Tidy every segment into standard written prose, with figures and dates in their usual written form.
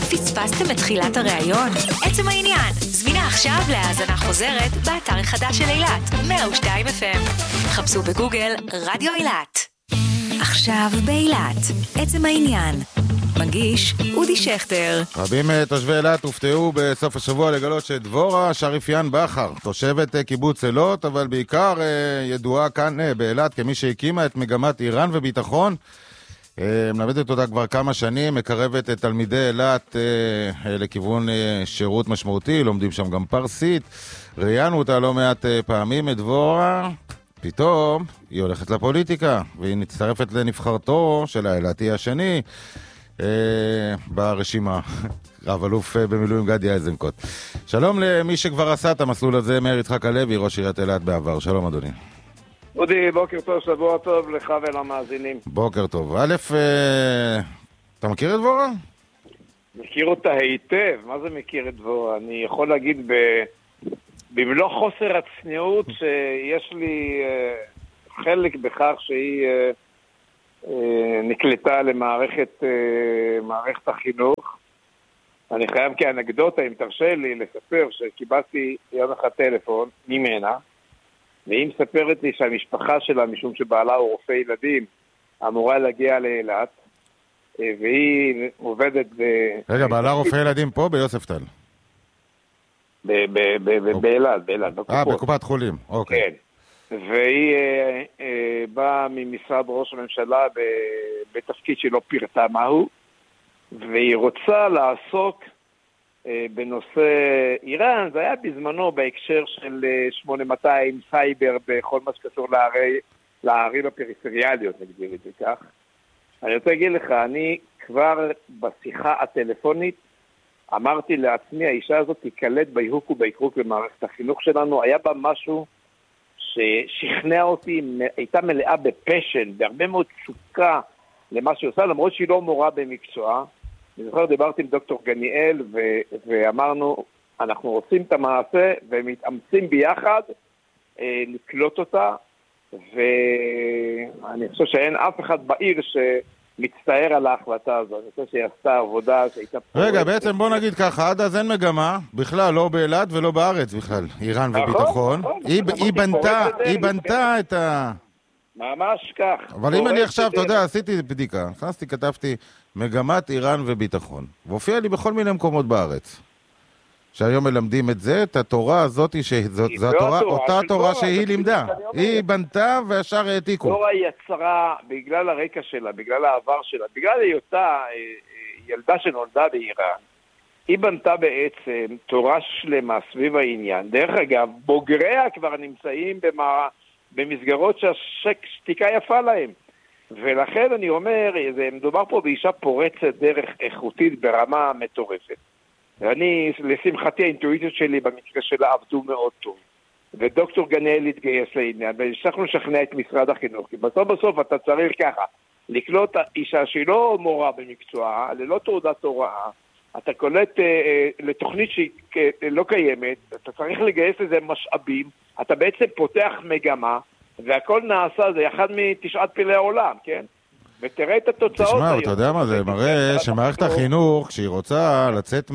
פספסתם את תחילת הראיון? עצם העניין, זמינה עכשיו להאזנה חוזרת באתר החדש של אילת, 102 FM. חפשו בגוגל רדיו אילת. עכשיו באילת, עצם העניין. מגיש אודי שכטר. רבים תושבי אילת הופתעו בסוף השבוע לגלות שדבורה שריפיאן בכר, תושבת קיבוץ אילות, אבל בעיקר ידועה כאן באילת כמי שהקימה את מגמת איראן וביטחון, מלמדת אותה כבר כמה שנים, מקרבת את תלמידי אילת לכיוון שירות משמעותי, לומדים שם גם פרסית, ראיינו אותה לא מעט פעמים את דבורה, פתאום היא הולכת לפוליטיקה, והיא נצטרפת לנבחרתו של האילתי השני ברשימה, רב אלוף במילואים גדי איזנקוט. שלום למי שכבר עשה את המסלול הזה, מאיר יצחק הלוי, ראש עיריית אילת בעבר. שלום אדוני. אודי, בוקר טוב, שבוע טוב לך ולמאזינים. בוקר טוב. א', אתה מכיר את דבורה? מכיר אותה היטב. מה זה מכיר את דבורה? אני יכול להגיד במלוא חוסר הצניעות שיש לי חלק בכך שהיא נקלטה למערכת החינוך. אני חייב כאנקדוטה, אם תרשה לי, לספר שקיבלתי יום אחד טלפון ממנה, והיא מספרת לי שהמשפחה שלה, משום שבעלה הוא רופא ילדים, אמורה להגיע לאילת, והיא עובדת רגע, בעלה רופא ילדים פה ביוספטל? באילת, בקופת חולים, אוקיי. כן. והיא באה ממשרד ראש הממשלה בתפקיד שלא פירטה מהו, והיא רוצה לעסוק בנושא איראן. זה היה בזמנו בהקשר של 8200 סייבר בכל מה שקשור לערים הפריפריאליות, נגדיר את זה כך. אני רוצה להגיד לך, אני כבר בשיחה הטלפונית אמרתי לעצמי, האישה הזאת תיקלט בהיהוק ובהיקרוק במערכת החינוך שלנו. היה בה משהו ששכנע אותי, הייתה מלאה בפשן, בהרבה מאוד תשוקה למה שהיא עושה, למרות שהיא לא מורה במקצוע. אני זוכר, דיברתי עם דוקטור גניאל, ואמרנו, אנחנו עושים את המעשה, ומתאמצים ביחד, לקלוט אותה, ואני חושב שאין אף אחד בעיר שמצטער על ההחלטה הזו. אני חושב שהיא עשתה עבודה שהייתה... רגע, בעצם בוא נגיד ככה, עד אז אין מגמה, בכלל, לא באילת ולא בארץ בכלל, איראן וביטחון. היא בנתה את ה... ממש כך. אבל אם אני עכשיו, אתה יודע, עשיתי בדיקה, נכנסתי, כתבתי מגמת איראן וביטחון, והופיע לי בכל מיני מקומות בארץ, שהיום מלמדים את זה, את התורה הזאת, זו אותה תורה שהיא לימדה. היא בנתה והשאר העתיקו. דבורה יצרה, בגלל הרקע שלה, בגלל העבר שלה, בגלל היותה ילדה שנולדה באיראן, היא בנתה בעצם תורה שלמה סביב העניין. דרך אגב, בוגריה כבר נמצאים במסגרות שהשתיקה יפה להם. ולכן אני אומר, מדובר פה באישה פורצת דרך איכותית ברמה מטורפת. ואני, לשמחתי, האינטואיציות שלי במקרה שלה עבדו מאוד טוב. ודוקטור גניאל התגייס לעניין, והצלחנו לשכנע את משרד החינוך. כי בסוף אתה צריך ככה, לקלוט אישה שהיא לא מורה במקצוע, ללא תעודת הוראה, אתה קולט לתוכנית שהיא לא קיימת, אתה צריך לגייס לזה משאבים, אתה בעצם פותח מגמה, והכל נעשה, זה אחד מתשעת פילי העולם, כן? ותראה את התוצאות. תשמע, אתה יודע מה זה, מראה שמערכת החינוך, כשהיא רוצה לצאת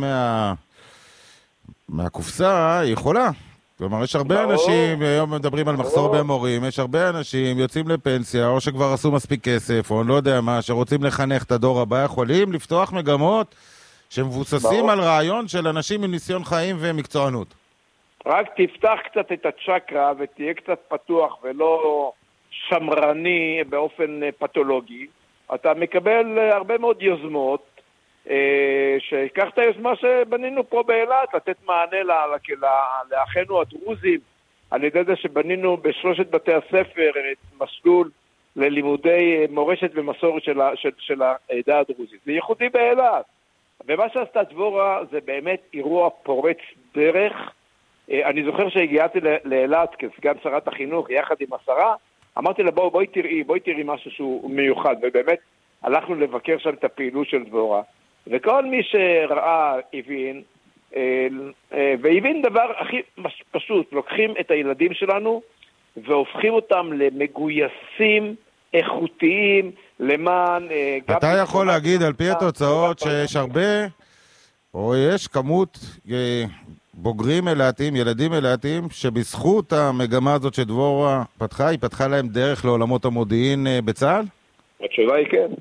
מהקופסה, היא יכולה. כלומר, יש הרבה אנשים, היום מדברים על מחסור במורים, יש הרבה אנשים יוצאים לפנסיה, או שכבר עשו מספיק כסף, או לא יודע מה, שרוצים לחנך את הדור הבא, יכולים לפתוח מגמות שמבוססים על רעיון של אנשים עם ניסיון חיים ומקצוענות. רק תפתח קצת את הצ'קרה ותהיה קצת פתוח ולא שמרני באופן פתולוגי. אתה מקבל הרבה מאוד יוזמות, שיקח את היוזמה שבנינו פה באילת, לתת מענה לאחינו הדרוזים, על ידי זה שבנינו בשלושת בתי הספר את מסלול ללימודי מורשת ומסורת של העדה הדרוזית. זה ייחודי באילת. ומה שעשתה דבורה זה באמת אירוע פורץ דרך. אני זוכר שהגיעתי לאילת כסגן שרת החינוך יחד עם השרה, אמרתי לה בואי תראי משהו שהוא מיוחד, ובאמת הלכנו לבקר שם את הפעילות של דבורה, וכל מי שראה הבין, והבין דבר הכי פשוט, לוקחים את הילדים שלנו והופכים אותם למגויסים איכותיים למען... אתה יכול להגיד על פי התוצאות שיש הרבה או יש כמות בוגרים אלעתיים, ילדים אלעתיים, שבזכות המגמה הזאת שדבורה פתחה, היא פתחה להם דרך לעולמות המודיעין בצה"ל? התשובה היא כן.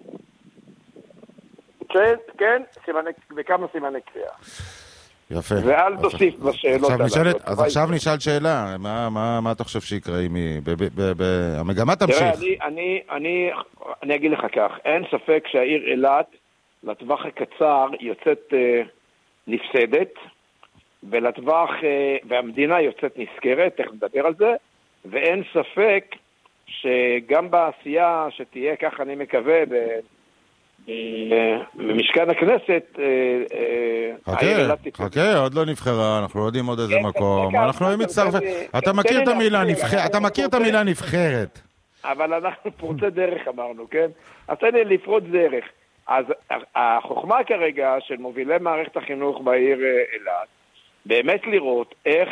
כן, כן, וכמה סימני קריאה. יפה. ואל תוסיף בשאלות הללו. אז עכשיו נשאל שאלה, מה אתה חושב שיקרה אם המגמה תמשיך? תראה, אני אגיד לך כך, אין ספק שהעיר אילת לטווח הקצר יוצאת נפסדת, והמדינה יוצאת נזכרת, תכף נדבר על זה, ואין ספק שגם בעשייה שתהיה, כך אני מקווה, במשכן הכנסת, חכה, עוד לא נבחרה, אנחנו לא יודעים עוד איזה מקום, אנחנו לא מצטרפים, אתה מכיר את המילה נבחרת. אבל אנחנו פורצי דרך אמרנו, כן? אז תן לי לפרוץ דרך. אז החוכמה כרגע של מובילי מערכת החינוך בעיר אילת, באמת לראות איך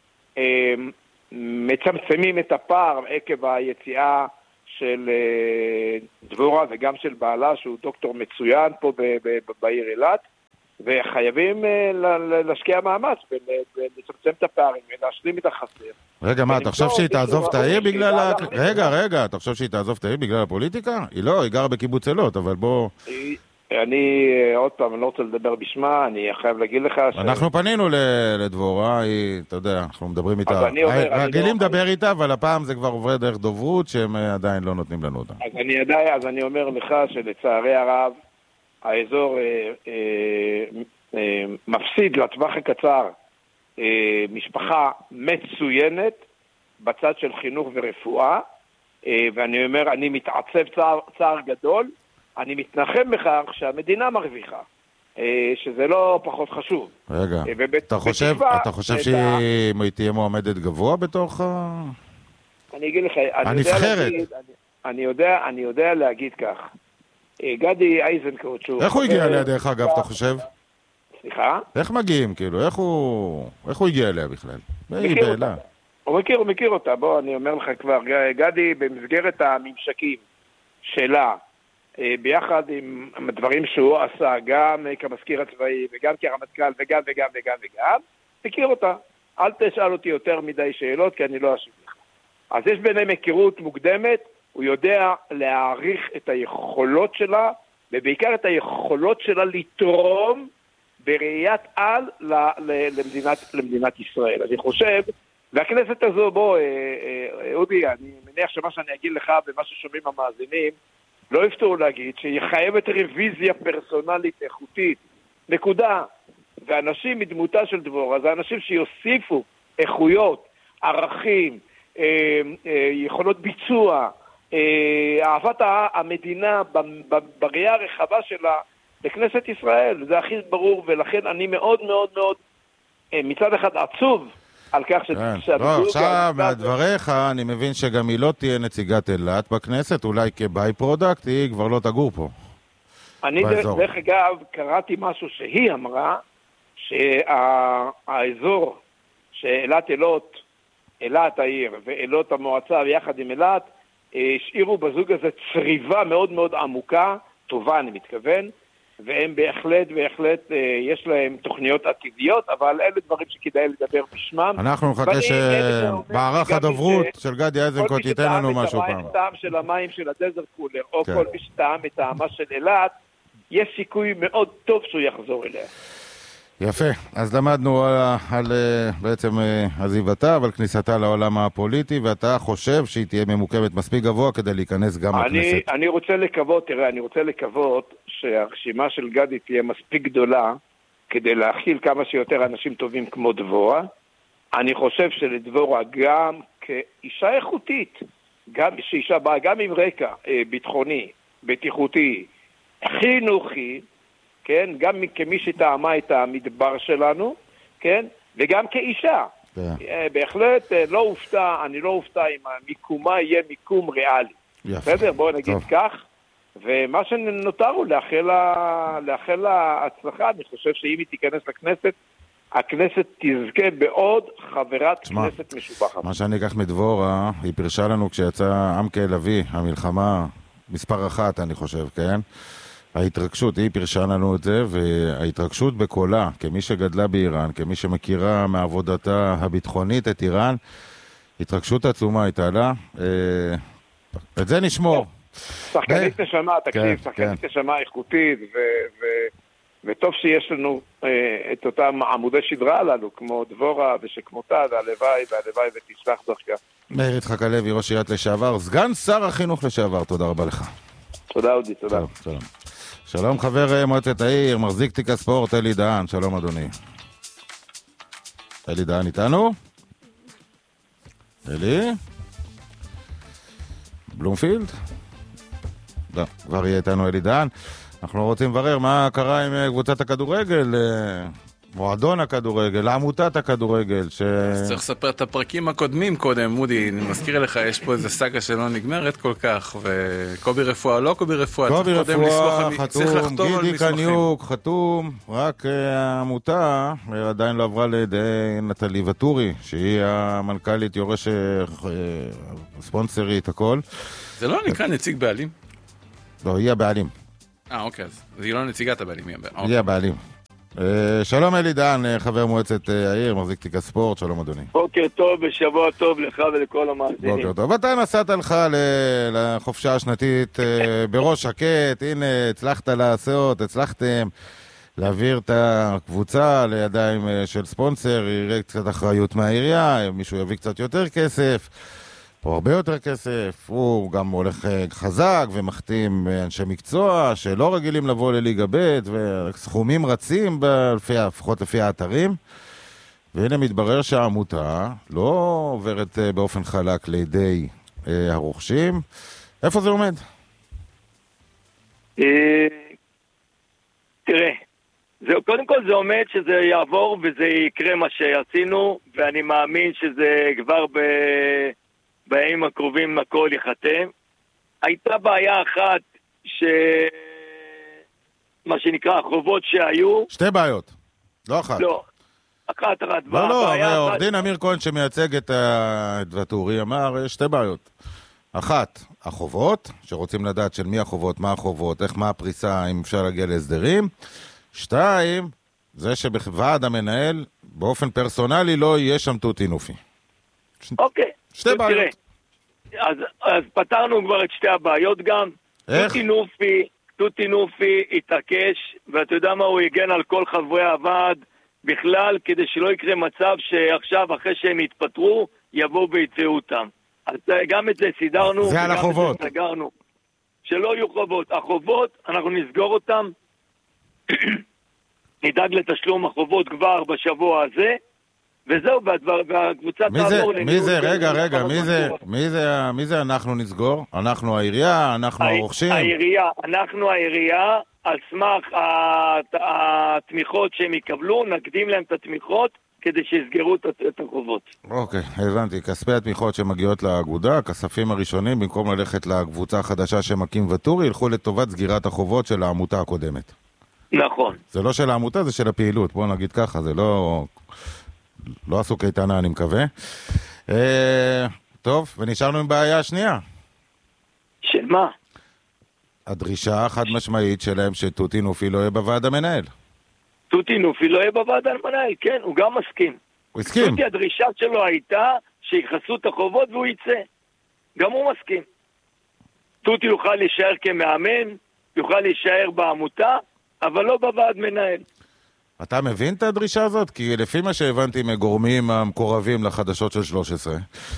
מצמצמים את הפער עקב היציאה של דבורה וגם של בעלה, שהוא דוקטור מצוין פה בעיר אילת, וחייבים להשקיע מאמץ ולצמצם את הפערים ולהשלים את החסר. רגע, מה, אתה חושב שהיא תעזוב את העיר בגלל אתה חושב שהיא תעזוב את העיר בגלל הפוליטיקה? היא לא, היא גרה בקיבוץ אילות, אבל בוא... אני, עוד פעם, אני לא רוצה לדבר בשמה, אני חייב להגיד לך אנחנו פנינו לדבורה, אתה יודע, אנחנו מדברים איתה, רגילים לדבר איתה, אבל הפעם זה כבר עובר דרך דוברות, שהם עדיין לא נותנים לנו אותה. אז אני אומר לך שלצערי הרב, האזור מפסיד לטווח הקצר משפחה מצוינת, בצד של חינוך ורפואה, ואני אומר, אני מתעצב צער גדול, אני מתנחם בכך שהמדינה מרוויחה, שזה לא פחות חשוב. רגע, אתה חושב שהיא תהיה מועמדת גבוה בתוך אני אגיד לך, הנבחרת? אני יודע להגיד כך. גדי איזנקוט, איך הוא הגיע אליה דרך אגב, אתה חושב? סליחה? איך מגיעים, כאילו? איך הוא הגיע אליה בכלל? הוא מכיר אותה, בוא, אני אומר לך כבר, גדי במסגרת הממשקים שלה, ביחד עם הדברים שהוא עשה, גם כמזכיר הצבאי וגם כרמטכ"ל וגם, מכיר אותה. אל תשאל אותי יותר מדי שאלות, כי אני לא אשיב לך. אז יש ביניהם היכרות מוקדמת, הוא יודע להעריך את היכולות שלה, ובעיקר את היכולות שלה לתרום בראיית על למדינת ישראל. אני חושב, והכנסת הזו, בוא, אודי, אני מניח שמה שאני אגיד לך ומה ששומעים המאזינים, לא יפתרו להגיד שהיא חייבת רוויזיה פרסונלית איכותית, נקודה. ואנשים מדמותה של דבורה, זה אנשים שיוסיפו איכויות, ערכים, יכולות ביצוע, אהבת המדינה בראייה הרחבה שלה לכנסת ישראל, זה הכי ברור, ולכן אני מאוד מאוד מאוד מצד אחד עצוב על כך עכשיו מהדבריך אני מבין שגם היא לא תהיה נציגת אילת בכנסת, אולי כביי פרודקט היא כבר לא תגור פה. אני דרך אגב קראתי משהו שהיא אמרה, שהאזור שאילת אילות, אילת העיר ואילות המועצה ויחד עם אילת, השאירו בזוג הזה צריבה מאוד מאוד עמוקה, טובה אני מתכוון, והם בהחלט יש להם תוכניות עתידיות, אבל אלה דברים שכדאי לדבר בשמם. אנחנו נחכה שבערך הדוברות של גדי איזנקוט ייתן לנו משהו פעם. כל מי שטעם את המים של המים של הדזרט קולר, או כל מי שטעם את העמה של אילת, יש סיכוי מאוד טוב שהוא יחזור אליה. יפה, אז למדנו על בעצם עזיבתה, אבל כניסתה לעולם הפוליטי, ואתה חושב שהיא תהיה ממוקמת מספיק גבוה כדי להיכנס גם לכנסת. אני רוצה לקוות, שהרשימה של גדי תהיה מספיק גדולה, כדי להכיל כמה שיותר אנשים טובים כמו דבורה. אני חושב שלדבורה גם כאישה איכותית, גם שאישה באה גם עם רקע ביטחוני, בטיחותי, חינוכי, כן, גם כמי שטעמה את המדבר שלנו, כן, וגם כאישה. בהחלט אני לא אופתע אם המיקומה יהיה מיקום ריאלי. בסדר, בואו נגיד כך. ומה שנותר הוא לאחל לה הצלחה. אני חושב שאם היא תיכנס לכנסת, הכנסת תזכה בעוד חברת כנסת משובחת. מה שאני אקח מדבורה, היא פרשה לנו כשיצא עמקה לביא, המלחמה מספר אחת, אני חושב, כן? ההתרגשות, היא פרשה לנו את זה, וההתרגשות בקולה, כמי שגדלה באיראן, כמי שמכירה מעבודתה הביטחונית את איראן, התרגשות עצומה הייתה לה. את זה נשמור. שחקנית נשמה, תקשיב, שחקנית נשמה איכותית, וטוב שיש לנו את אותם עמודי שדרה הללו, כמו דבורה ושכמותה, והלוואי ותצלח דרכה. מאיר יצחק הלוי, ראש עיריית לשעבר, סגן שר החינוך לשעבר, תודה רבה לך. תודה אודי, תודה. שלום. שלום חבר מועצת העיר, מחזיק תיק הספורט אלי דהן, שלום אדוני. אלי דהן איתנו? אלי? בלומפילד? לא, כבר יהיה איתנו אלי דהן. אנחנו רוצים לברר מה קרה עם קבוצת הכדורגל, מועדון הכדורגל, עמותת הכדורגל. אז צריך לספר את הפרקים הקודמים קודם, מודי, אני מזכיר לך, יש פה איזה סאגה שלא נגמרת כל כך, וקובי רפואה, לא קובי רפואה, קובי רפואה חתום, גידי קניוק חתום, רק העמותה עדיין לא עברה לידי נטלי וטורי, שהיא המנכ"לית יורש ספונסרית, הכל. זה לא נקרא נציג בעלים? לא, היא הבעלים. אוקיי, אז היא לא נציגת הבעלים, היא הבעלים. שלום אלי דהן, חבר מועצת העיר, מחזיק תיק הספורט, שלום אדוני. בוקר טוב ושבוע טוב לך ולכל המאזינים. בוקר טוב, אתה נסעת לך לחופשה השנתית בראש שקט, הנה הצלחת לעשות, הצלחתם להעביר את הקבוצה לידיים של ספונסר, יראה קצת אחריות מהעירייה, מישהו יביא קצת יותר כסף, או הרבה יותר כסף, הוא גם הולך חזק ומחתים אנשי מקצוע שלא רגילים לבוא לליגה ב' וסכומים רצים לפחות לפי האתרים, והנה מתברר שהעמותה לא עוברת באופן חלק לידי הרוכשים. איפה זה עומד? תראה, קודם כל זה עומד שזה יעבור וזה יקרה מה שעשינו, ואני מאמין שזה כבר בימים הקרובים הכל יחתם. הייתה בעיה אחת מה שנקרא החובות שהיו. שתי בעיות, לא אחת. לא, אחת. לא, עורך דין אמיר כהן שמייצג את וטורי אמר שתי בעיות. אחת, החובות, שרוצים לדעת של מי החובות, מה החובות, מה הפריסה, אם אפשר להגיע להסדרים. שתיים, זה שבוועד המנהל באופן פרסונלי לא יהיה שם תותי נופי. אוקיי. שתי בעיות. אז פתרנו כבר את שתי הבעיות גם. איך? תותי נופי התעקש, ואתה יודע מה, הוא הגן על כל חברי הוועד בכלל, כדי שלא יקרה מצב שעכשיו אחרי שהם יתפטרו, יבואו ויצאו אותם. אז גם את זה סידרנו. זה על החובות. שלא יהיו חובות. החובות, אנחנו נסגור אותם. נדאג לתשלום החובות כבר בשבוע הזה. וזהו, והקבוצה תעבור לניהול. מי זה, רגע, מי זה אנחנו נסגור? אנחנו העירייה, אנחנו הרוכשים? אנחנו העירייה, על סמך התמיכות שהם יקבלו, נקדים להם את התמיכות, כדי שיסגרו את החובות. אוקיי, הבנתי. כספי התמיכות שמגיעות לאגודה, הכספים הראשונים, במקום ללכת לקבוצה החדשה שמקים וטורי, ילכו לטובת סגירת החובות של העמותה הקודמת. נכון. זה לא של העמותה, זה של הפעילות. בואו נגיד ככה, זה לא עשו קייטנה, אני מקווה. טוב, ונשארנו עם בעיה השנייה. של מה? הדרישה החד משמעית שלהם שתותי נופי לא יהיה בוועד המנהל. תותי נופי לא יהיה בוועד המנהל, כן, הוא גם מסכים. הוא הסכים. תותי, הדרישה שלו הייתה שיחסו את החובות והוא יצא. גם הוא מסכים. תותי יוכל להישאר כמאמן, יוכל להישאר בעמותה, אבל לא בוועד מנהל. אתה מבין את הדרישה הזאת? כי לפי מה שהבנתי מגורמים המקורבים לחדשות של 13,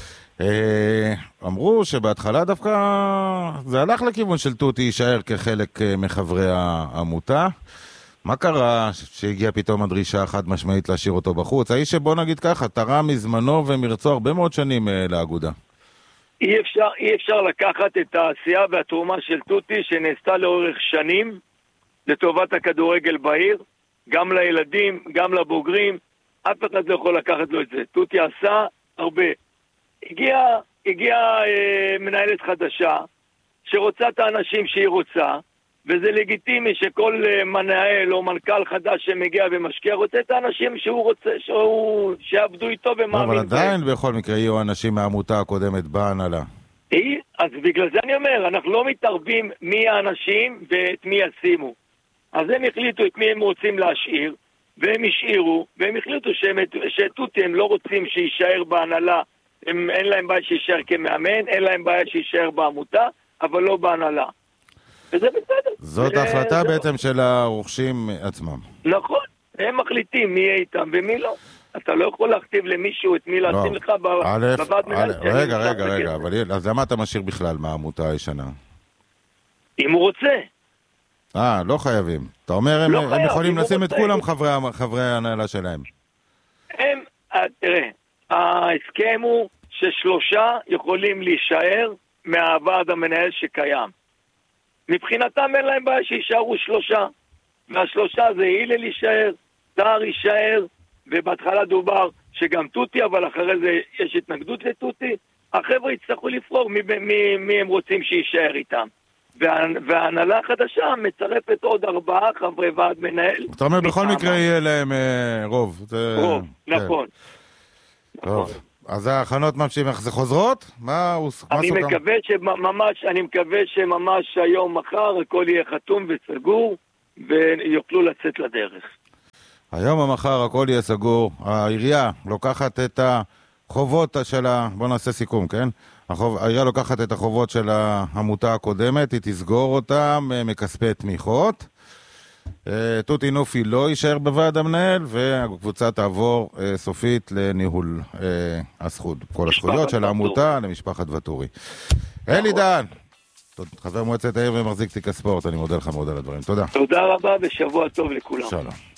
אמרו שבהתחלה דווקא זה הלך לכיוון של תותי יישאר כחלק מחברי העמותה. מה קרה שהגיעה פתאום הדרישה החד משמעית להשאיר אותו בחוץ? האיש שבוא נגיד ככה, תרם מזמנו ומרצו הרבה מאוד שנים לאגודה. אי אפשר לקחת את העשייה והתרומה של תותי שנעשתה לאורך שנים לטובת הכדורגל בעיר, גם לילדים, גם לבוגרים, אף אחד לא יכול לקחת לו את זה. תותי עשה הרבה. הגיעה מנהלת חדשה שרוצה את האנשים שהיא רוצה, וזה לגיטימי שכל מנהל או מנכ"ל חדש שמגיע ומשקיע רוצה את האנשים שהוא רוצה, שעבדו איתו ומאמין. אבל עדיין בכל מקרה יהיו אנשים מהעמותה הקודמת בהנהלה. אז בגלל זה אני אומר, אנחנו לא מתערבים מי האנשים ואת מי ישימו. אז הם החליטו את מי הם רוצים להשאיר, והם השאירו, והם החליטו שתותי הם לא רוצים שישאר בהנהלה, אין להם בעיה שישאר כמאמן, אין להם בעיה שישאר בעמותה, אבל לא בהנהלה. וזה בסדר. זאת ההחלטה בעצם של הרוכשים עצמם. נכון, הם מחליטים מי יהיה איתם ומי לא. אתה לא יכול להכתיב למישהו את מי לשים לך בוועד מנהל. רגע, אבל אז למה אתה משאיר בכלל מהעמותה הישנה? אם הוא רוצה. לא חייבים. אתה אומר, הם יכולים לשים את כולם חברי ההנהלה שלהם. תראה, ההסכם הוא ששלושה יכולים להישאר מהוועד המנהל שקיים. מבחינתם אין להם בעיה שישארו שלושה. והשלושה זה הילל יישאר, תאר יישאר, ובהתחלה דובר שגם תותי, אבל אחרי זה יש התנגדות לתותי. החבר'ה יצטרכו לפרור מי הם רוצים שישאר איתם. וההנהלה החדשה מצרפת עוד 4 חברי ועד מנהל. זאת אומרת, בכל מקרה יהיה להם רוב. רוב, נכון. טוב, אז ההכנות ממשיכים, איך זה חוזרות? אני מקווה שממש היום, מחר, הכל יהיה חתום וסגור, ויוכלו לצאת לדרך. היום ומחר הכל יהיה סגור. העירייה לוקחת את החובות שלה, בוא נעשה סיכום, כן? העירייה לוקחת את החובות של העמותה הקודמת, היא תסגור אותם מכספי תמיכות. תותי נופי לא יישאר בוועד המנהל, והקבוצה תעבור סופית לניהול כל הזכויות של העמותה למשפחת וטורי. אלי דהן, חבר מועצת העיר ומחזיק תיק הספורט, אני מודה לך מאוד על הדברים. תודה. תודה רבה ושבוע טוב לכולם. שלום.